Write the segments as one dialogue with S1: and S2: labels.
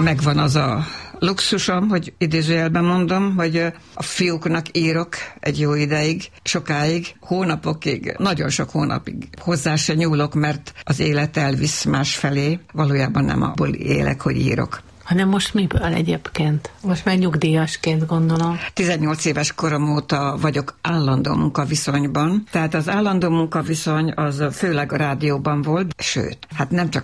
S1: megvan az a luxusom, hogy idézőjelben mondom, hogy a fiúknak írok egy jó ideig, sokáig, hónapokig, nagyon sok hónapig hozzá se nyúlok, mert az élet elvisz másfelé. Valójában nem abból élek, hogy írok.
S2: Hanem most miből egyébként? Most már nyugdíjasként gondolom.
S1: 18 éves korom óta vagyok állandó munkaviszonyban, tehát az állandó munkaviszony az főleg a rádióban volt, sőt, hát nem csak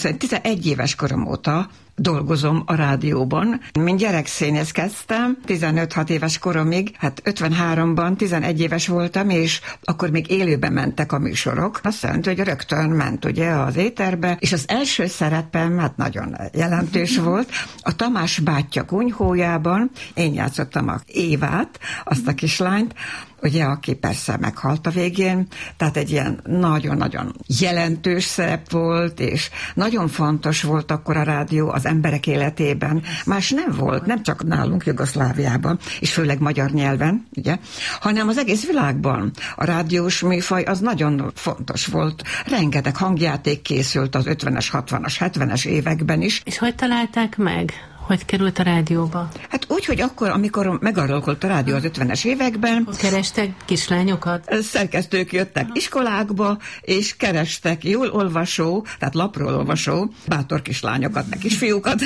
S1: 11 éves korom óta dolgozom a rádióban. Mint gyerekszínész kezdtem, 15-6 éves koromig, hát 53-ban 11 éves voltam, és akkor még élőben mentek a műsorok. Azt jelenti, hogy rögtön ment ugye az éterbe, és az első szerepem hát nagyon jelentős volt. A Tamás bátyja kunyhójában én játszottam a Évát, azt a kislányt, ugye, aki persze meghalt a végén, tehát egy ilyen nagyon-nagyon jelentős szerep volt, és nagyon fontos volt akkor a rádió az emberek életében. Más nem volt, nem csak nálunk Jugoszláviában, és főleg magyar nyelven, ugye, hanem az egész világban. A rádiós műfaj az nagyon fontos volt. Rengeteg hangjáték készült az 50-es, 60-as, 70-es években is.
S2: És hogy találták meg? Hogy került a rádióba?
S1: Hát úgy, hogy akkor, amikor megalakult a rádió az 50-es években.
S2: Kerestek kislányokat?
S1: Szerkesztők jöttek iskolákba, és kerestek jól olvasó, tehát lapról olvasó, bátor kislányokat, meg kisfiúkat,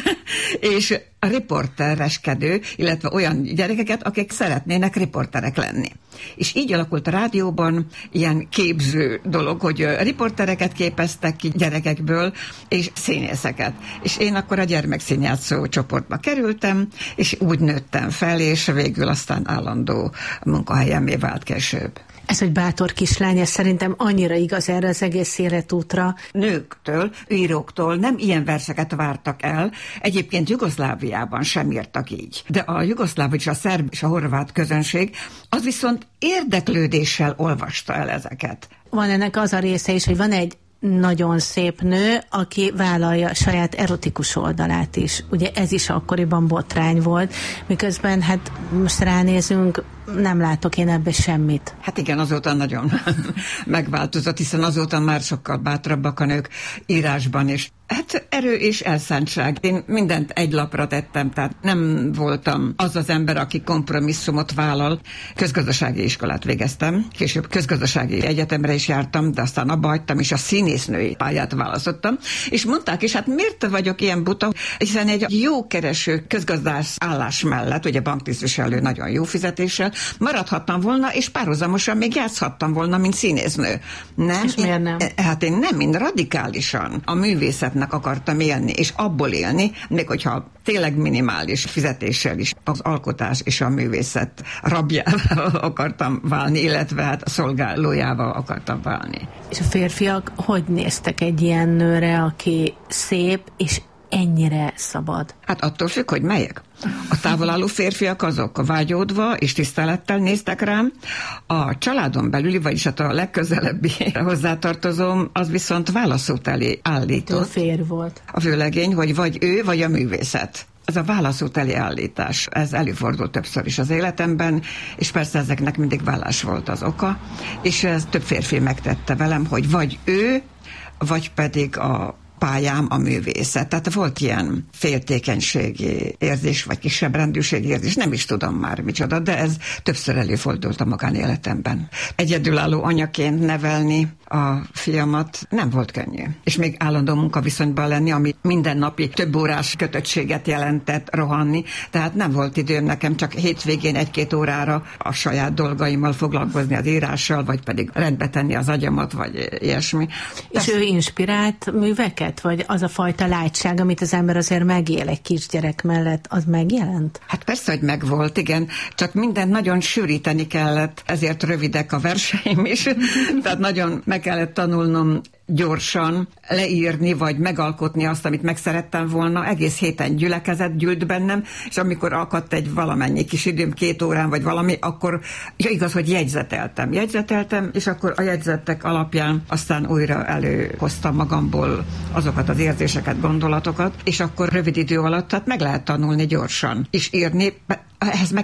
S1: és a riportereskedő, illetve olyan gyerekeket, akik szeretnének riporterek lenni. És így alakult a rádióban ilyen képző dolog, hogy riportereket képeztek ki gyerekekből, és színészeket. És én akkor a gyermekszínjátszó csoportba kerültem, és úgy nőttem fel, és végül aztán állandó munkahelyemmé vált később.
S2: Ez, hogy bátor kislány, ez szerintem annyira igaz erre az egész életútra.
S1: Nőktől, íróktól nem ilyen verseket vártak el. Egyébként Jugoszláviában sem írtak így. De a jugoszláv és a szerb és a horvát közönség az viszont érdeklődéssel olvasta el ezeket.
S2: Van ennek az a része is, hogy van egy nagyon szép nő, aki vállalja saját erotikus oldalát is. Ugye ez is akkoriban botrány volt, miközben hát most ránézünk, nem látok én ebbe semmit.
S1: Hát igen, azóta nagyon megváltozott, hiszen azóta már sokkal bátrabbak a nők írásban is. Hát erő és elszántság. Én mindent egy lapra tettem, tehát nem voltam az az ember, aki kompromisszumot vállal. Közgazdasági iskolát végeztem, később közgazdasági egyetemre is jártam, de aztán abba hagytam, és a színésznői pályát választottam. És mondták is, hát miért vagyok ilyen buta? Hiszen egy jó kereső közgazdász állás mellett, ugye banktisztviselő nagyon jó fizetéssel, maradhattam volna, és párhuzamosan még játszhattam volna, mint színésznő. Nem?
S2: És miért nem?
S1: Hát én nem, mind radikálisan a művészetnek akartam élni, és abból élni, még hogyha tényleg minimális fizetéssel is az alkotás és a művészet rabjával akartam válni, illetve hát szolgálójával akartam válni.
S2: És a férfiak hogy néztek egy ilyen nőre, aki szép és ennyire szabad?
S1: Hát attól függ, hogy melyek. A távolálló férfiak azok vágyódva és tisztelettel néztek rám. A családon belüli, vagyis hát a legközelebbi hozzátartozóm, az viszont válaszút elé állított.
S2: A férj volt.
S1: A vőlegény, hogy vagy ő, vagy a művészet. Ez a válaszút elé állítás, ez előfordult többször is az életemben, és persze ezeknek mindig vállás volt az oka, és ez több férfi megtette velem, hogy vagy ő, vagy pedig a pályám a művészet. Tehát volt ilyen féltékenységi érzés, vagy kisebb rendűségi érzés, nem is tudom már micsoda, de ez többször előfordult a magánéletemben. Egyedülálló anyaként nevelni a fiamat nem volt könnyű. És még állandó munkaviszonyban lenni, ami mindennapi több órás kötöttséget jelentett rohanni, tehát nem volt időm nekem csak hétvégén 1-2 órára a saját dolgaimmal foglalkozni, az írással, vagy pedig rendbe tenni az agyamat, vagy ilyesmi.
S2: És ő inspirált műveket? Vagy az a fajta lágyság, amit az ember azért megél egy kisgyerek mellett, az megjelent?
S1: Hát persze, hogy megvolt, igen, csak mindent nagyon sűríteni kellett, ezért rövidek a verseim is, tehát nagyon meg kellett tanulnom gyorsan leírni, vagy megalkotni azt, amit megszerettem volna. Egész héten gyűlt bennem, és amikor akadt egy valamennyi kis időm, 2 órán, vagy valami, akkor igaz, hogy jegyzeteltem, és akkor a jegyzetek alapján aztán újra előhoztam magamból azokat az érzéseket, gondolatokat, és akkor rövid idő alatt tehát meg lehet tanulni gyorsan, és írni. Ehhez meg kellett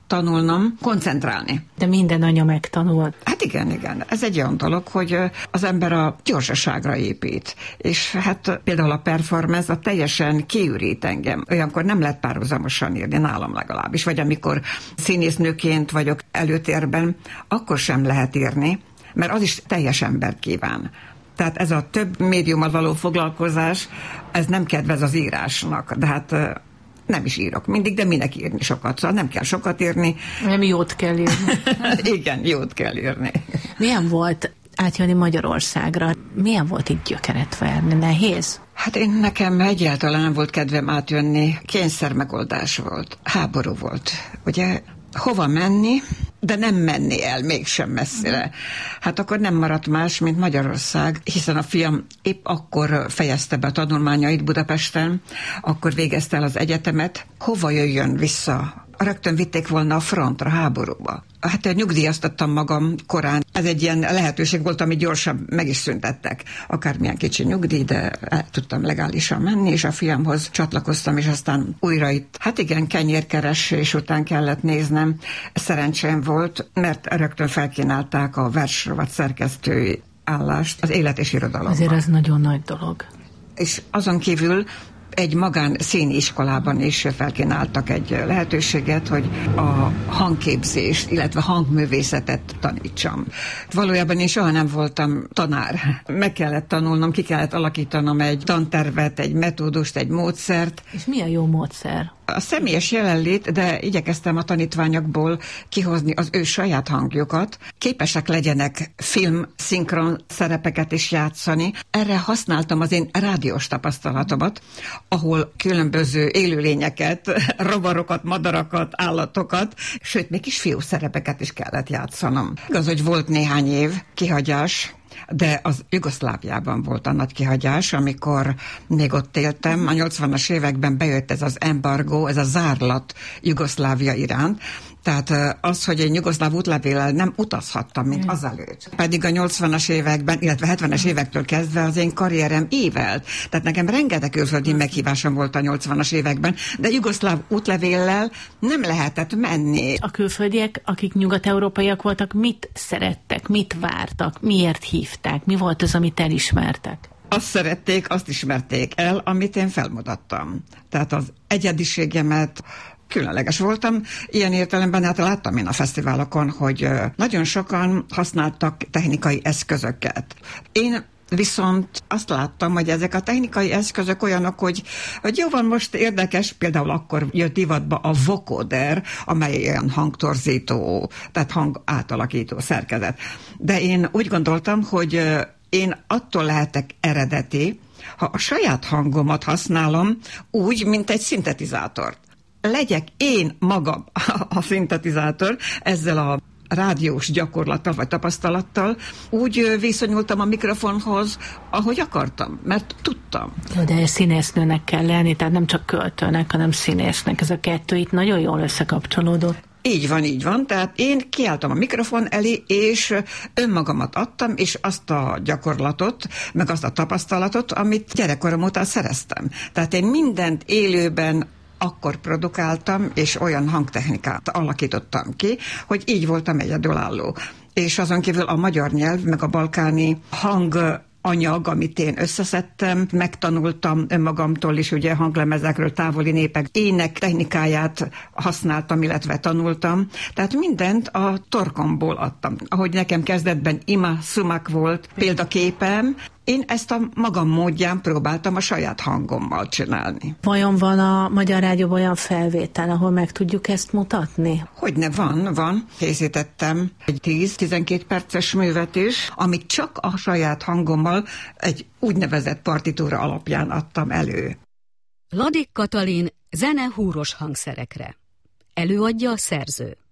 S1: tanulnom koncentrálni.
S2: De minden anya megtanult.
S1: Hát igen. Ez egy olyan dolog, hogy az ember a gyorsaságra épít. És hát például a performance a teljesen kiürít engem. Olyankor nem lehet párhuzamosan írni, nálam legalábbis. Vagy amikor színésznőként vagyok előtérben, akkor sem lehet írni, mert az is teljes ember kíván. Tehát ez a több médiummal való foglalkozás, ez nem kedvez az írásnak. De hát nem is írok mindig, de minek írni sokat? Szóval nem kell sokat írni.
S2: Nem jót kell írni.
S1: Igen, jót kell írni.
S2: Milyen volt átjönni Magyarországra? Milyen volt itt gyökeret verni? Nehéz?
S1: Hát nekem egyáltalán nem volt kedvem átjönni. Kényszermegoldás volt. Háború volt. Ugye hova menni, de nem menni el mégsem messzire. Hát akkor nem maradt más, mint Magyarország, hiszen a fiam épp akkor fejezte be a tanulmányait Budapesten, akkor végezte el az egyetemet. Hova jöjjön vissza? Rögtön vitték volna a frontra, háborúba. Hát nyugdíjaztattam magam korán. Ez egy ilyen lehetőség volt, ami gyorsan meg is szüntettek. Akármilyen kicsi nyugdíj, de el tudtam legálisan menni, és a fiamhoz csatlakoztam, és aztán újra itt. Hát igen, kenyérkeresés után kellett néznem. Szerencsém volt, mert rögtön felkínálták a versrovat szerkesztői állást az Élet és Irodalomban.
S2: Azért ez nagyon nagy dolog.
S1: És azon kívül egy magán színiskolában is felkínáltak egy lehetőséget, hogy a hangképzést, illetve hangművészetet tanítsam. Valójában én soha nem voltam tanár. Meg kellett tanulnom, ki kellett alakítanom egy tantervet, egy metódust, egy módszert. És
S2: mi a jó módszer?
S1: A személyes jelenlét, de igyekeztem a tanítványokból kihozni az ő saját hangjukat. Képesek legyenek film, szinkron szerepeket is játszani. Erre használtam az én rádiós tapasztalatomat, ahol különböző élőlényeket, rovarokat, madarakat, állatokat, sőt, még kisfiú szerepeket is kellett játszanom. Igaz, hogy volt néhány év kihagyás, de az Jugoszláviában volt a nagy kihagyás, amikor még ott éltem. A 80-as években bejött ez az embargó, ez a zárlat Jugoszlávia iránt. Tehát az, hogy én jugoszláv útlevéllel nem utazhattam, mint azelőtt. Pedig a 80-as években, illetve 70-es évektől kezdve az én karrierem évelt. Tehát nekem rengeteg külföldi meghívásom volt a 80-as években, de jugoszláv útlevéllel nem lehetett menni.
S2: A külföldiek, akik nyugat-európaiak voltak, mit szerettek, mit vártak, miért hívták, mi volt az, amit elismertek?
S1: Azt szerették, azt ismerték el, amit én felmutattam. Tehát az egyediségemet, különleges voltam. Ilyen értelemben hát láttam én a fesztiválokon, hogy nagyon sokan használtak technikai eszközöket. Én viszont azt láttam, hogy ezek a technikai eszközök olyanok, hogy jó van, most érdekes, például akkor jött divatba a vocoder, amely ilyen hangtorzító, tehát hang átalakító szerkezet. De én úgy gondoltam, hogy én attól lehetek eredeti, ha a saját hangomat használom úgy, mint egy szintetizátort. Legyek én magam a szintetizátor, ezzel a rádiós gyakorlattal vagy tapasztalattal úgy viszonyultam a mikrofonhoz, ahogy akartam, mert tudtam.
S2: Jó, de színésznőnek kell lenni, tehát nem csak költőnek, hanem színésznek. Ez a kettő itt nagyon jól összekapcsolódott.
S1: Így van, tehát én kiálltam a mikrofon elé, és önmagamat adtam, és azt a gyakorlatot, meg azt a tapasztalatot, amit gyerekkorom óta szereztem. Tehát én mindent élőben akkor produkáltam, és olyan hangtechnikát alakítottam ki, hogy így voltam egyedülálló. És azon kívül a magyar nyelv, meg a balkáni hanganyag, amit én összeszedtem, megtanultam önmagamtól is, ugye hanglemezekről, távoli népek ének technikáját használtam, illetve tanultam. Tehát mindent a torkomból adtam. Ahogy nekem kezdetben Ima Sumak volt példaképem, én ezt a magam módján próbáltam a saját hangommal csinálni.
S2: Vajon van a Magyar Rádióban olyan felvétel, ahol meg tudjuk ezt mutatni?
S1: Hogyne, van. Készítettem egy 10-12 perces művet is, amit csak a saját hangommal egy úgynevezett partitúra alapján adtam elő.
S3: Ladik Katalin zene húros hangszerekre. Előadja a szerző.